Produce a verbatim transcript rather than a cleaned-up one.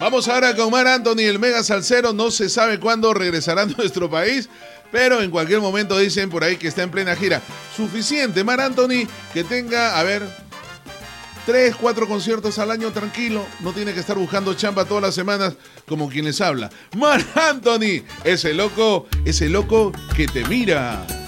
Vamos ahora con Mar Anthony, el mega salsero. No se sabe cuándo regresará a nuestro país, pero en cualquier momento dicen por ahí que está en plena gira. Suficiente, Mar Anthony, que tenga, a ver, tres, cuatro conciertos al año tranquilo. No tiene que estar buscando chamba todas las semanas como quien les habla. Mar Anthony, ese loco, ese loco que te mira.